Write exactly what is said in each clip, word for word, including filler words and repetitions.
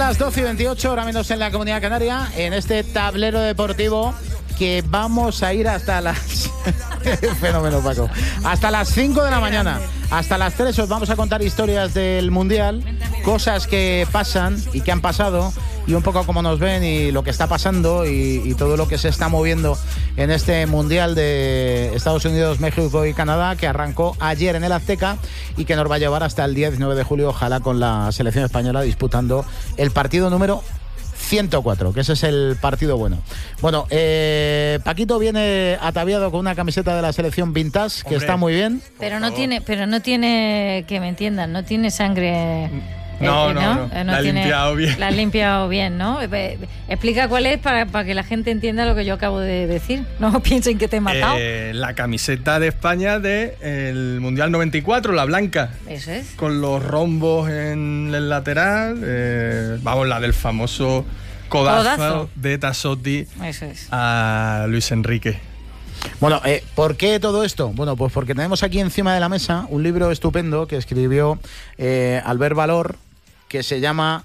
las doce y veintiocho, ahora menos en la Comunidad Canaria, en este tablero deportivo que vamos a ir hasta las... Fenómeno, Paco. Hasta las cinco de la mañana. Hasta las tres os vamos a contar historias del Mundial, cosas que pasan y que han pasado, y un poco cómo nos ven y lo que está pasando y, y todo lo que se está moviendo en este Mundial de Estados Unidos, México y Canadá, que arrancó ayer en el Azteca y que nos va a llevar hasta el diecinueve de julio, ojalá, con la selección española disputando el partido número ciento cuatro, que ese es el partido bueno. Bueno, eh, Paquito viene ataviado con una camiseta de la selección vintage, que Hombre, está muy bien. Pero no tiene, pero no tiene, que me entiendan, no tiene sangre... No, eh, no, no, no, no, la ha limpiado bien. La ha limpiado bien, ¿no? Explica cuál es para, para que la gente entienda lo que yo acabo de decir. No piensen que te he matado. Eh, la camiseta de España del Mundial noventa y cuatro, la blanca. Eso es. Con los rombos en el lateral. Eh, vamos, la del famoso codazo, codazo. de Tassotti Eso es. a Luis Enrique. Bueno, eh, ¿por qué todo esto? Bueno, pues porque tenemos aquí encima de la mesa un libro estupendo que escribió eh, Albert Valor, que se llama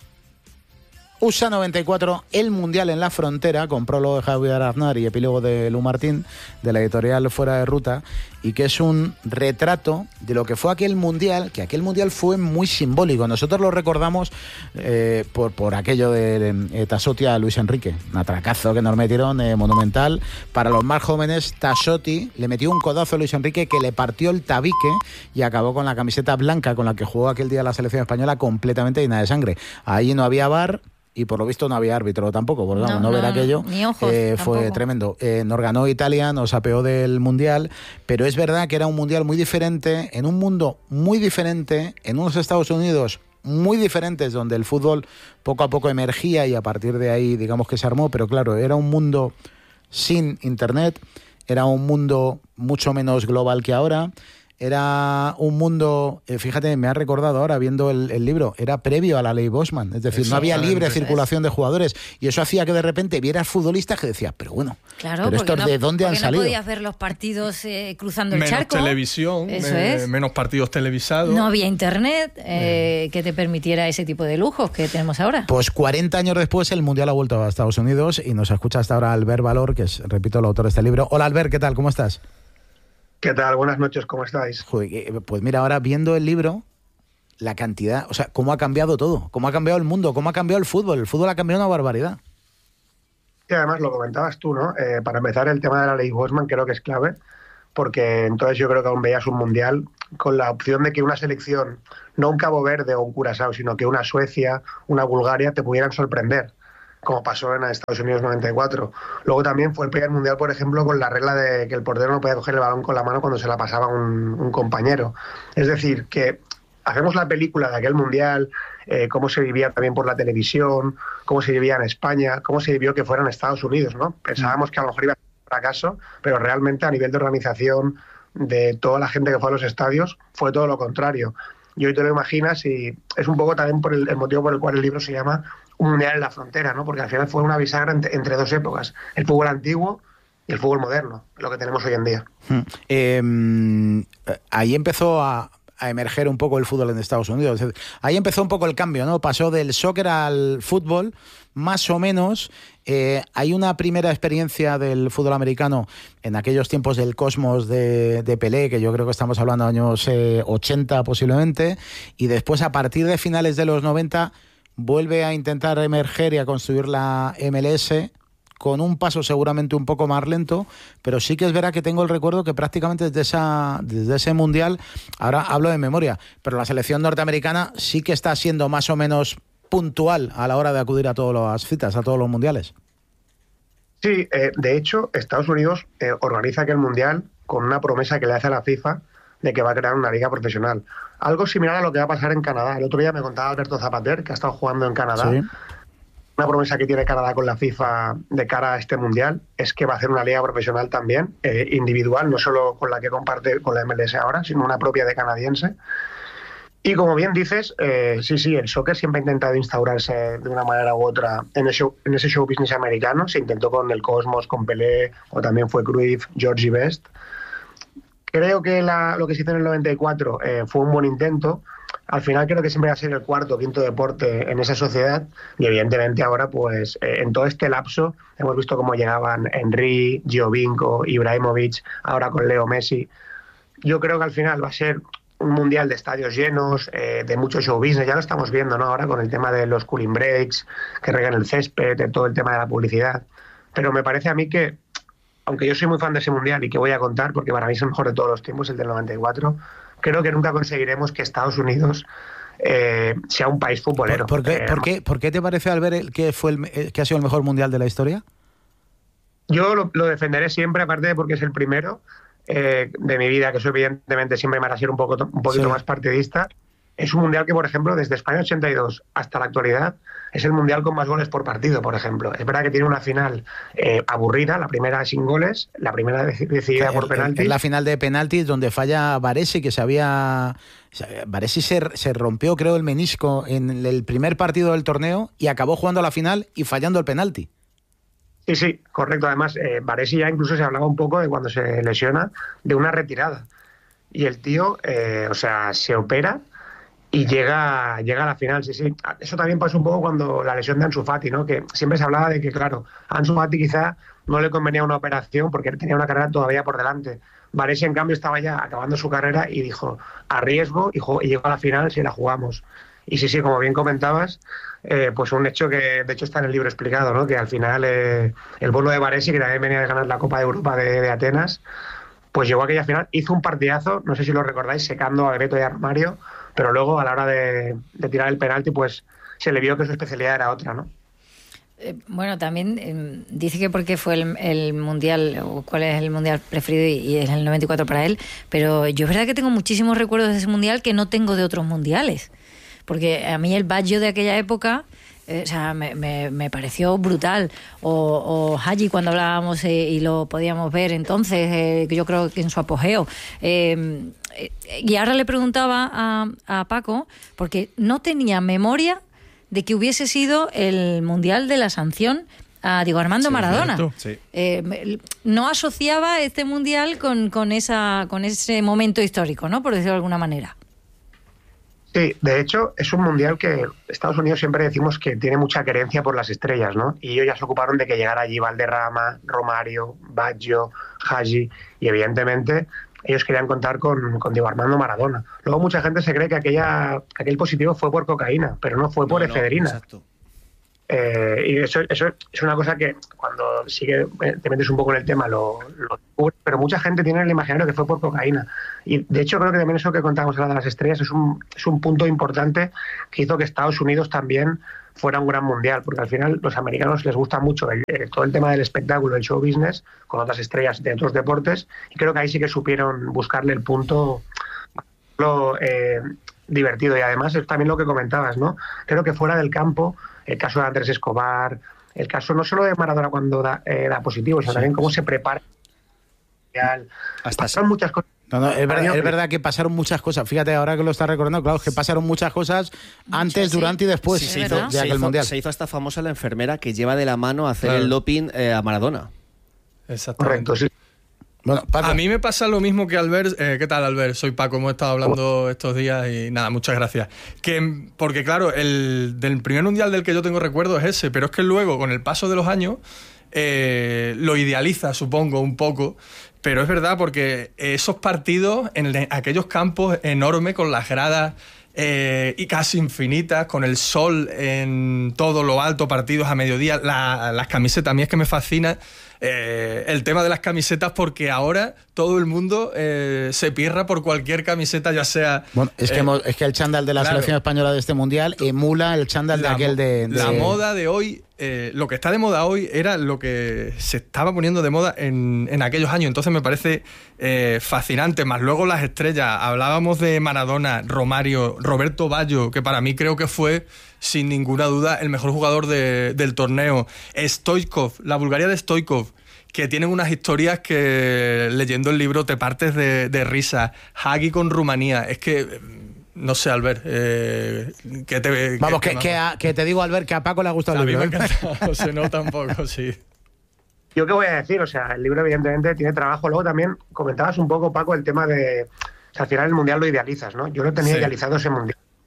U S A noventa y cuatro, el Mundial en la Frontera, con prólogo de Javier Aznar y epílogo de Lu Martín, de la editorial Fuera de Ruta, y que es un retrato de lo que fue aquel Mundial, que aquel Mundial fue muy simbólico. Nosotros lo recordamos eh, por, por aquello de eh, Tassotti a Luis Enrique, un atracazo que nos metieron eh, monumental. Para los más jóvenes, Tassotti le metió un codazo a Luis Enrique que le partió el tabique y acabó con la camiseta blanca con la que jugó aquel día la selección española completamente llena de sangre. Ahí no había V A R, y por lo visto no había árbitro tampoco, porque vamos, no, no ver aquello, ni ojos, eh, fue tremendo. Eh, nos ganó Italia, nos apeó del Mundial, pero es verdad que era un Mundial muy diferente, en un mundo muy diferente, en unos Estados Unidos muy diferentes, donde el fútbol poco a poco emergía y a partir de ahí, digamos que se armó, pero claro, era un mundo sin internet, era un mundo mucho menos global que ahora. Era un mundo, eh, fíjate, me ha recordado ahora viendo el, el libro, era previo a la ley Bosman, es decir, no había libre circulación de jugadores y eso hacía que de repente vieras futbolistas que decías, pero bueno, claro, pero estos no, de dónde han salido. No podías ver los partidos eh, cruzando el menos charco. Televisión, eso me, es. menos partidos televisados. No había internet eh, que te permitiera ese tipo de lujos que tenemos ahora. Pues cuarenta años después el Mundial ha vuelto a Estados Unidos y nos escucha hasta ahora Albert Valor, que es, repito, el autor de este libro. Hola Albert, ¿qué tal? ¿Cómo estás? ¿Qué tal? Buenas noches, ¿cómo estáis? Joder, pues mira, ahora viendo el libro, la cantidad, o sea, cómo ha cambiado todo, cómo ha cambiado el mundo, cómo ha cambiado el fútbol. El fútbol ha cambiado una barbaridad. Y además lo comentabas tú, ¿no? Eh, para empezar, el tema de la ley Bosman creo que es clave, porque entonces yo creo que aún veías un mundial con la opción de que una selección, no un Cabo Verde o un Curazao, sino que una Suecia, una Bulgaria, te pudieran sorprender, como pasó en Estados Unidos noventa y cuatro. Luego también fue el primer mundial, por ejemplo, con la regla de que el portero no podía coger el balón con la mano cuando se la pasaba un, un compañero. Es decir, que hacemos la película de aquel mundial, eh, cómo se vivía también por la televisión, cómo se vivía en España, cómo se vivió que fuera en Estados Unidos, ¿no? Pensábamos que a lo mejor iba a ser un fracaso, pero realmente a nivel de organización de toda la gente que fue a los estadios fue todo lo contrario. Y hoy te lo imaginas y es un poco también por el, el motivo por el cual el libro se llama Un Mundial en la Frontera, ¿no? Porque al final fue una bisagra entre, entre dos épocas, el fútbol antiguo y el fútbol moderno, lo que tenemos hoy en día. Eh, ahí empezó a, a emerger un poco el fútbol en Estados Unidos. Ahí empezó un poco el cambio, ¿no? Pasó del soccer al fútbol, más o menos. Eh, hay una primera experiencia del fútbol americano en aquellos tiempos del Cosmos de, de Pelé, que yo creo que estamos hablando de años eh, ochenta posiblemente, y después a partir de finales de los noventa vuelve a intentar emerger y a construir la M L S con un paso seguramente un poco más lento, pero sí que es verdad que tengo el recuerdo que prácticamente desde, esa, desde ese mundial, ahora hablo de memoria, pero la selección norteamericana sí que está siendo más o menos puntual a la hora de acudir a todas las citas, a todos los mundiales. Sí, eh, de hecho, Estados Unidos eh, organiza aquel mundial con una promesa que le hace a la FIFA de que va a crear una liga profesional. Algo similar a lo que va a pasar en Canadá. El otro día me contaba Alberto Zapater, que ha estado jugando en Canadá. Sí. Una promesa que tiene Canadá con la FIFA de cara a este mundial es que va a hacer una liga profesional también, eh, individual, no solo con la que comparte con la M L S ahora, sino una propia de canadiense. Y como bien dices, eh, sí, sí, el soccer siempre ha intentado instaurarse de una manera u otra en ese, en ese show business americano. Se intentó con el Cosmos, con Pelé, o también fue Cruyff, Georgie Best. Creo que la, lo que se hizo en el noventa y cuatro eh, fue un buen intento, al final creo que siempre va a ser el cuarto o quinto deporte en esa sociedad y evidentemente ahora pues eh, en todo este lapso hemos visto cómo llegaban Henry, Giovinco, Ibrahimovic, ahora con Leo Messi. Yo creo que al final va a ser un mundial de estadios llenos, eh, de mucho show business, ya lo estamos viendo, ¿no? Ahora con el tema de los cooling breaks, que regan el césped, de todo el tema de la publicidad. Pero me parece a mí que, aunque yo soy muy fan de ese mundial y que voy a contar, porque para mí es el mejor de todos los tiempos, el del noventa y cuatro, creo que nunca conseguiremos que Estados Unidos eh, sea un país futbolero. ¿Por, por, qué, eh, por, qué, ¿Por qué te parece, Albert, que, fue el, que ha sido el mejor mundial de la historia? Yo lo, lo defenderé siempre, aparte de porque es el primero eh, de mi vida, que eso evidentemente siempre me hará ser un, poco, un poquito sí. más partidista. Es un mundial que, por ejemplo, desde España ochenta y dos hasta la actualidad, es el mundial con más goles por partido, por ejemplo. Es verdad que tiene una final eh, aburrida, la primera sin goles, la primera decidida por penalti. Es la final de penaltis donde falla Baresi, que se había... Baresi se, se rompió, creo, el menisco en el primer partido del torneo y acabó jugando a la final y fallando el penalti. Sí, sí, correcto. Además, eh, Baresi ya incluso se hablaba un poco de cuando se lesiona, de una retirada. Y el tío, eh, o sea, se opera... y llega, llega a la final, sí, sí. Eso también pasó un poco cuando la lesión de Ansu Fati, ¿no? Que siempre se hablaba de que, claro, a Ansu Fati quizá no le convenía una operación porque él tenía una carrera todavía por delante. Baresi, en cambio, estaba ya acabando su carrera y dijo, a riesgo, y, y llegó a la final si la jugamos. Y sí, sí, como bien comentabas, eh, pues un hecho que, de hecho, está en el libro explicado, ¿no? Que al final eh, el bolo de Baresi, que también venía de ganar la Copa de Europa de, de Atenas, pues llegó a aquella final, hizo un partidazo, no sé si lo recordáis, secando a Beto y a Romario, pero luego a la hora de, de tirar el penalti pues se le vio que su especialidad era otra, ¿no? Eh, bueno, también eh, dice que porque fue el, el mundial, o cuál es el mundial preferido, y, y es el noventa y cuatro para él, pero yo es verdad que tengo muchísimos recuerdos de ese mundial que no tengo de otros mundiales, porque a mí el Baggio de aquella época... Eh, o sea, me, me, me pareció brutal. O, o Hagi cuando hablábamos eh, y lo podíamos ver entonces, eh, yo creo que en su apogeo. Eh, eh, y ahora le preguntaba a, a Paco, porque no tenía memoria de que hubiese sido el Mundial de la Sanción a Diego Armando sí, Maradona. Sí. Eh, no asociaba este Mundial con, con, esa, con ese momento histórico, ¿no? Por decirlo de alguna manera. Sí, de hecho, es un mundial que Estados Unidos siempre decimos que tiene mucha querencia por las estrellas, ¿no? Y ellos ya se ocuparon de que llegara allí Valderrama, Romario, Baggio, Hagi, y evidentemente ellos querían contar con, con Diego Armando Maradona. Luego mucha gente se cree que aquella, aquel positivo fue por cocaína, pero no fue por no, efedrina. No, exacto. Eh, y eso, eso es una cosa que cuando sigue, te metes un poco en el tema lo, lo descubres, pero mucha gente tiene en el imaginario que fue por cocaína. Y de hecho creo que también eso que contábamos ahora de las estrellas es un, es un punto importante que hizo que Estados Unidos también fuera un gran mundial, porque al final los americanos les gusta mucho el, el, todo el tema del espectáculo, el show business, con otras estrellas de otros deportes, y creo que ahí sí que supieron buscarle el punto lo, eh, divertido. Y además es también lo que comentabas, ¿no? Creo que fuera del campo, el caso de Andrés Escobar, el caso no solo de Maradona cuando da, eh, da positivo, sino sí, también cómo se prepara. Hasta pasaron muchas cosas. No, no, es, verdad, es verdad que pasaron muchas cosas. Fíjate, ahora que lo estás recordando, claro, que pasaron muchas cosas antes, sí, durante y después sí, se de hizo, aquel se hizo, mundial. Se hizo hasta famosa la enfermera que lleva de la mano a hacer claro. el doping eh, a Maradona. Exactamente. Correcto, sí. Bueno, a mí me pasa lo mismo que Albert. Eh, ¿Qué tal, Albert? Soy Paco, hemos estado hablando estos días y nada, muchas gracias. Que, porque claro, el del primer mundial del que yo tengo recuerdo es ese, pero es que luego, con el paso de los años, eh, lo idealiza, supongo, un poco. Pero es verdad, porque esos partidos en aquellos campos enormes, con las gradas eh, y casi infinitas, con el sol en todo lo alto, partidos a mediodía, la, las camisetas, a mí es que me fascina eh, el tema de las camisetas, porque ahora todo el mundo eh, se pirra por cualquier camiseta, ya sea... Bueno, es, eh, que, hemos, es que el chándal de la claro, selección española de este mundial emula el chándal de aquel de, de... La moda de hoy, eh, lo que está de moda hoy era lo que se estaba poniendo de moda en, en aquellos años, entonces me parece eh, fascinante, más luego las estrellas, hablábamos de Maradona, Romario, Roberto Baggio, que para mí creo que fue sin ninguna duda el mejor jugador de, del torneo, Stoichkov, la Bulgaria de Stoichkov, que tienen unas historias que leyendo el libro te partes de, de risa. Hagi con Rumanía, es que no sé, Albert, eh, que te vamos que, que, que, a, que te digo, Albert, que a Paco le ha gustado el libro. A mí me ha encantado, se nota un poco, sí. Yo qué voy a decir, o sea, el libro evidentemente tiene trabajo. Luego también comentabas un poco, Paco, el tema de, o sea, al final el mundial lo idealizas, ¿no? Yo lo tenía sí. idealizado ese mundial.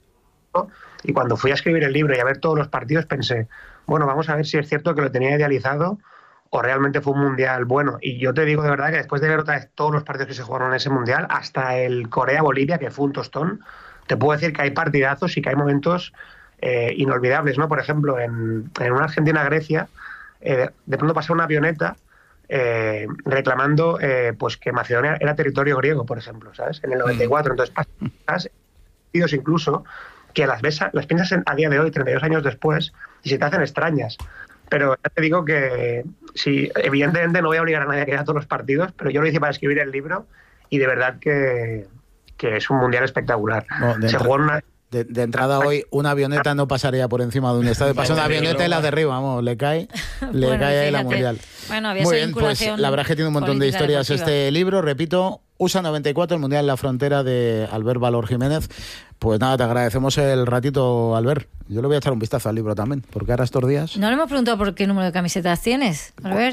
Y cuando fui a escribir el libro y a ver todos los partidos pensé, bueno, vamos a ver si es cierto que lo tenía idealizado o realmente fue un mundial bueno. Y yo te digo de verdad que después de ver otra vez todos los partidos que se jugaron en ese mundial, hasta el Corea-Bolivia, que fue un tostón, te puedo decir que hay partidazos y que hay momentos eh, inolvidables, ¿no? Por ejemplo, en, en una Argentina-Grecia, eh, de pronto pasó una avioneta eh, reclamando eh, pues que Macedonia era territorio griego, por ejemplo, ¿sabes? En el noventa y cuatro. Entonces, pasas partidos incluso que las ves, las piensas en, a día de hoy, treinta y dos años después, y se te hacen extrañas. Pero ya te digo que sí, evidentemente no voy a obligar a nadie a que vea todos los partidos, pero yo lo hice para escribir el libro y de verdad que, que es un mundial espectacular. No, de, se entra jugó una... de, de entrada hoy una avioneta no pasaría por encima de un estadio. Pasa una avioneta y la derriba, vamos, le cae, le bueno, cae ahí la fíjate. mundial. Bueno, había Muy esa bien, pues vinculación la verdad es que tiene un montón de política historias deportiva. este libro, repito, U S A noventa y cuatro, el Mundial en la Frontera, de Albert Valor Jiménez. Pues nada, te agradecemos el ratito, Albert. Yo le voy a echar un vistazo al libro también, porque ahora estos días... No le hemos preguntado por qué número de camisetas tienes, Albert.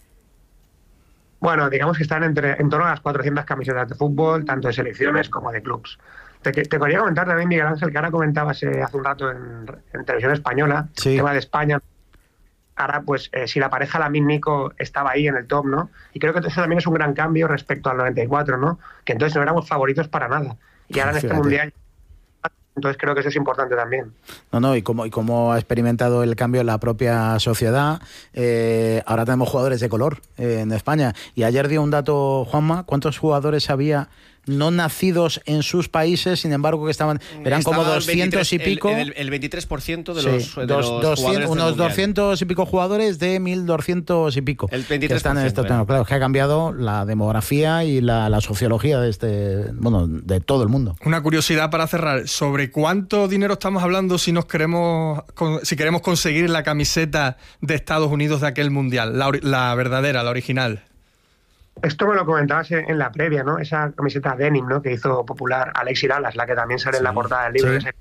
Bueno, digamos que están entre, en torno a las cuatrocientas camisetas de fútbol, tanto de selecciones como de clubs. Te, te quería comentar también, Miguel Ángel, que ahora comentabas eh, hace un rato en, en televisión española, sí. el tema de España. Ahora, pues, eh, si la pareja Lamine-Nico estaba ahí en el top, ¿no? Y creo que eso también es un gran cambio respecto al noventa y cuatro, ¿no? Que entonces no éramos favoritos para nada. Y ahora en este Fíjate. mundial... Entonces creo que eso es importante también. No, no, y como, y como ha experimentado el cambio en la propia sociedad, eh, ahora tenemos jugadores de color eh, en España. Y ayer dio un dato, Juanma, ¿cuántos jugadores había no nacidos en sus países, sin embargo que estaban, eran Estaba como el doscientos veintitrés, y pico? El, el, el veintitrés por ciento de sí, los, de dos, los doscientos, jugadores unos del mundial. doscientos y pico jugadores de mil doscientos y pico. El veintitrés por ciento, que están en este ¿eh? plano. Claro, es que ha cambiado la demografía y la, la sociología de este, bueno, de todo el mundo. Una curiosidad para cerrar, ¿sobre cuánto dinero estamos hablando si nos queremos si queremos conseguir la camiseta de Estados Unidos de aquel mundial, la, la verdadera, la original? Esto me lo comentabas en la previa, ¿no? Esa camiseta denim, ¿no? Que hizo popular Alex Iralas, la que también sale sí, en la portada del libro. Sí.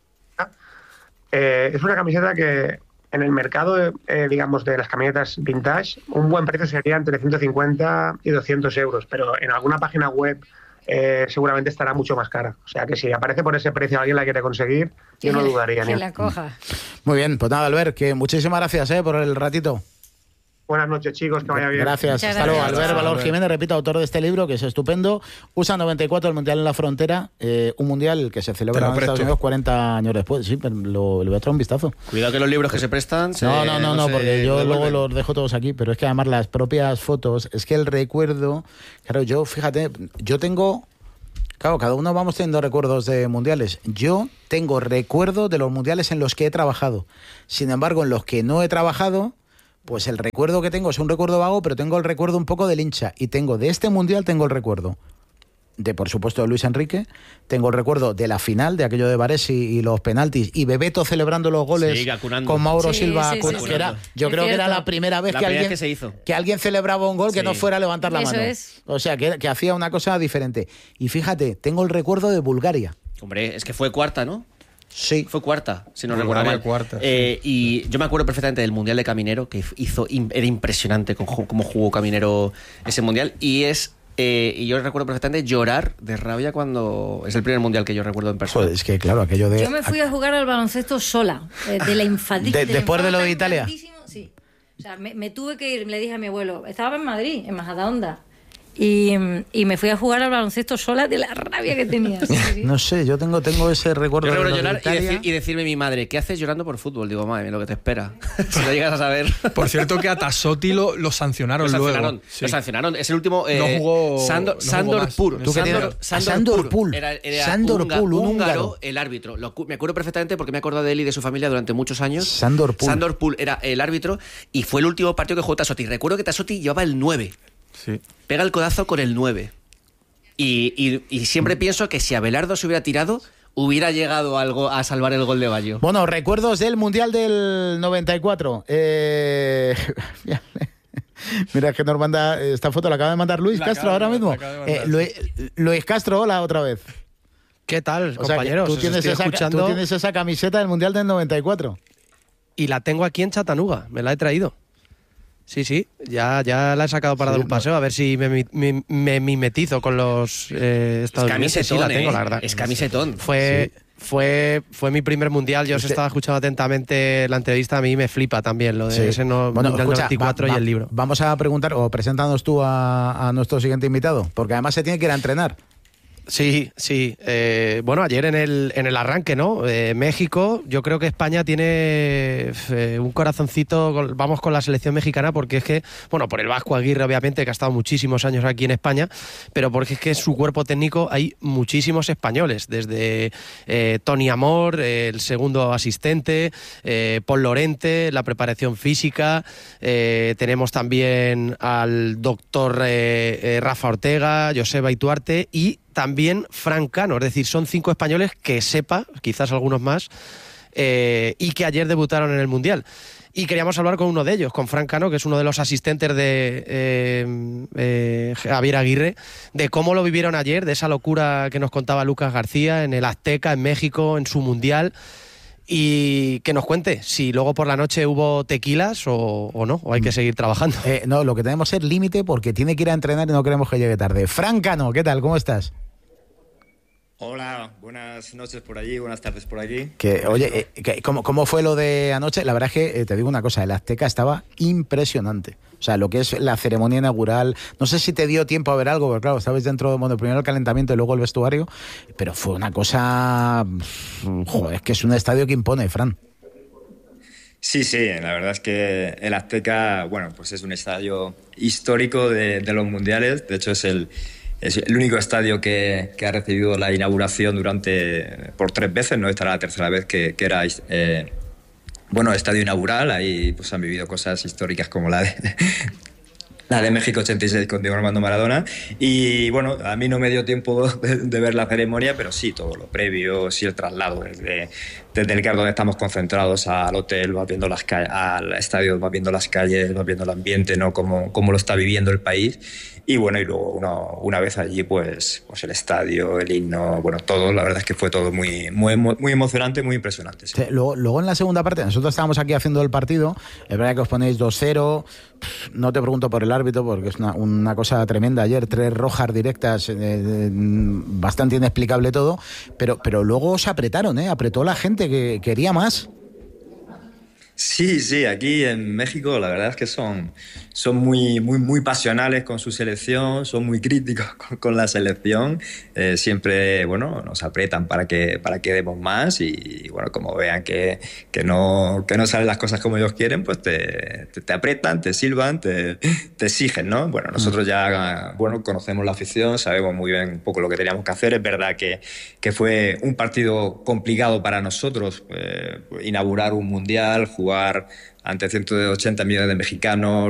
Eh, es una camiseta que en el mercado, eh, digamos, de las camisetas vintage, un buen precio sería entre ciento cincuenta y doscientos euros, pero en alguna página web eh, seguramente estará mucho más cara. O sea que si aparece por ese precio alguien la quiere conseguir, yo no dudaría. Que la coja. Muy bien, pues nada, Albert, que muchísimas gracias eh, por el ratito. Buenas noches, chicos, que vaya bien. Gracias. Muchas Hasta luego. gracias. Albert Valor Jiménez, repito, autor de este libro, que es estupendo. U S A noventa y cuatro, el Mundial en la Frontera. Eh, un Mundial que se celebra en Estados Unidos cuarenta años después. Sí, pero lo, le voy a echar un vistazo. Cuidado que los libros que se prestan... Se, no, no, no, no, no porque yo devuelven. luego los dejo todos aquí. Pero es que además las propias fotos... Es que el recuerdo... Claro, yo, fíjate, yo tengo... Claro, cada uno vamos teniendo recuerdos de mundiales. Yo tengo recuerdos de los mundiales en los que he trabajado. Sin embargo, en los que no he trabajado... Pues el recuerdo que tengo es un recuerdo vago, pero tengo el recuerdo un poco del hincha. Y tengo de este mundial, tengo el recuerdo de, por supuesto, de Luis Enrique. Tengo el recuerdo de la final, de aquello de Varesi y los penaltis. Y Bebeto celebrando los goles sí, con Mauro sí, Silva. Sí, con, sí, que era, sí. yo es creo cierto. que era la primera vez, la que, primera alguien, que, se hizo. que alguien celebraba un gol sí. que no fuera a levantar la Eso mano. Es. O sea, que, que hacía una cosa diferente. Y fíjate, tengo el recuerdo de Bulgaria. Hombre, es que fue cuarta, ¿no? Sí. Fue cuarta, si no Bulgaria recuerdo mal. Cuarta, eh, sí. Y yo me acuerdo perfectamente del Mundial de Caminero, que hizo, era impresionante cómo jugó Caminero ese Mundial. Y es eh, y yo recuerdo perfectamente llorar de rabia cuando... Es el primer Mundial que yo recuerdo en persona. Joder, es que claro, aquello de... Yo me fui a jugar al baloncesto sola, eh, de la infancia. De, después de lo de Italia. Sí. O sea, me, me tuve que ir, le dije a mi abuelo, estaba en Madrid, en Majadahonda. Y, y me fui a jugar al baloncesto sola de la rabia que tenía. Sí, sí. No sé, yo tengo, tengo ese recuerdo. Yo de recuerdo lo de llorar y, Italia. decir, y decirme a mi madre, ¿qué haces llorando por fútbol? Digo, madre mía, lo que te espera. Si lo llegas a saber. Por cierto, que a Tassotti lo, lo sancionaron lo sancionaron, luego. Sí. Lo sancionaron. Es el último. Eh, no jugó. Sandor, no Sandor jugó Pur. ¿Tú qué Sandor, Sandor, Sandor Pul. Era, era Sandor unga, Pul, un húngaro, húngaro. el árbitro. Lo, me acuerdo perfectamente porque me he acordado de él y de su familia durante muchos años. Sandor Pul. Sandor Pul era el árbitro y fue el último partido que jugó Tassotti. Recuerdo que Tassotti llevaba el nueve. Sí. Pega el codazo con el nueve. Y, y, y siempre pienso que si Abelardo se hubiera tirado, hubiera llegado algo a salvar el gol de Bayo. Bueno, recuerdos del Mundial del noventa y cuatro. Eh... Mira que nos manda esta foto, la acaba de mandar Luis la Castro acaba, ahora mismo. mandar, eh, Luis, Luis Castro, hola otra vez. ¿Qué tal, O sea, compañeros? tú, Os tienes estoy esa, escuchando tú tienes esa camiseta del Mundial del noventa y cuatro. y la tengo aquí en Chattanooga, me la he traído. Sí, sí, ya, ya la he sacado para Sí, dar un paseo, a ver si me, me, me mimetizo con los eh, Es estadounidenses. camisetón, Sí, la tengo, ¿eh? la verdad. Es camisetón. Fue, Fue, fue mi primer mundial, yo os Usted... estaba escuchando atentamente la entrevista, a mí me flipa también lo de sí. ese no, bueno, mundial escucha, noventa y cuatro va, va, y el libro. Vamos a preguntar, o preséntanos tú a, a nuestro siguiente invitado, porque además se tiene que ir a entrenar. Sí, sí. Eh, bueno, ayer en el, en el arranque, ¿no? Eh, México, yo creo que España tiene eh, un corazoncito, vamos con la selección mexicana, porque es que, bueno, por el Vasco Aguirre, obviamente, que ha estado muchísimos años aquí en España, pero porque es que en su cuerpo técnico hay muchísimos españoles, desde eh, Tony Amor, eh, el segundo asistente, eh, Paul Lorente, la preparación física, eh, tenemos también al doctor eh, eh, Rafa Ortega, Joseba Ituarte y también Fran Cano, es decir, son cinco españoles que sepa, quizás algunos más, eh, y que ayer debutaron en el Mundial. Y queríamos hablar con uno de ellos, con Fran Cano, que es uno de los asistentes de eh, eh, Javier Aguirre, de cómo lo vivieron ayer, de esa locura que nos contaba Lucas García en el Azteca, en México, en su Mundial. Y que nos cuente si luego por la noche hubo tequilas o, o no, o hay que seguir trabajando. Eh, no, lo que tenemos es límite porque tiene que ir a entrenar y no queremos que llegue tarde. Fran Cano, ¿qué tal? ¿Cómo estás? Hola, buenas noches por allí, buenas tardes por aquí. Que, oye, eh, que, ¿cómo, ¿cómo fue lo de anoche? La verdad es que eh, te digo una cosa, el Azteca estaba impresionante. O sea, lo que es la ceremonia inaugural, no sé si te dio tiempo a ver algo, porque claro, estabais dentro, bueno, primero el calentamiento y luego el vestuario, pero fue una cosa, joder, es que es un estadio que impone, Fran. Sí, sí, la verdad es que el Azteca, bueno, pues es un estadio histórico de, de los mundiales, de hecho es el... Es el único estadio que, que ha recibido la inauguración durante por tres veces, no esta era la tercera vez que, que era eh, bueno, estadio inaugural. Ahí pues han vivido cosas históricas como la de la de México ochenta y seis con Diego Armando Maradona. Y bueno, a mí no me dio tiempo de, de ver la ceremonia, pero sí todo lo previo, sí el traslado desde, desde el lugar donde estamos concentrados al hotel, vas viendo las calles, al estadio, vas viendo las calles, vas viendo el ambiente, ¿no? Cómo, cómo lo está viviendo el país. Y bueno, y luego uno, una vez allí, pues, pues el estadio, el himno, bueno, todo, la verdad es que fue todo muy, muy, muy emocionante, muy impresionante. Sí. Sí, luego, luego en la segunda parte, nosotros estábamos aquí haciendo el partido, es verdad que os ponéis dos cero, no te pregunto por el árbitro porque es una, una cosa tremenda ayer, tres rojas directas, eh, eh, bastante inexplicable todo, pero, pero luego os apretaron, ¿eh? Apretó la gente que quería más. Sí, sí, aquí en México la verdad es que son, son muy, muy, muy pasionales con su selección, son muy críticos con, con la selección, eh, siempre, bueno, nos apretan para que, para que demos más y, bueno, como vean que, que, no, que no salen las cosas como ellos quieren, pues te, te, te apretan, te silban, te, te exigen, ¿no? Bueno, nosotros ya, bueno, conocemos la afición, sabemos muy bien un poco lo que teníamos que hacer, es verdad que, que fue un partido complicado para nosotros, eh, inaugurar un mundial, jugar ante ciento ochenta millones de mexicanos,